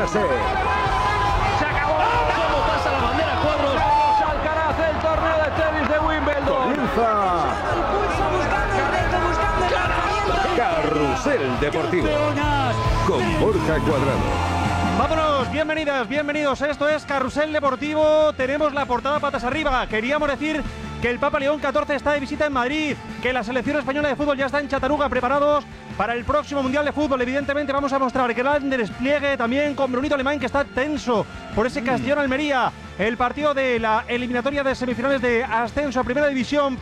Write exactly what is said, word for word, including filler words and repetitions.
Mediaset. Se acabó. ¿Cómo pasa la bandera cuadros? Alcaraz, el torneo de tenis de Wimbledon. Comienza Carrusel Deportivo con Borja Cuadrado. Vámonos, bienvenidas, bienvenidos. Esto es Carrusel Deportivo. Tenemos la portada patas arriba. Queríamos decir que el Papa León catorce está de visita en Madrid, que la selección española de fútbol ya está en Chattanooga preparados para el próximo Mundial de Fútbol. Evidentemente vamos a mostrar gran despliegue también con Brunito Alemán, que está tenso por ese Castellón Almería, el partido de la eliminatoria de semifinales de ascenso a Primera División.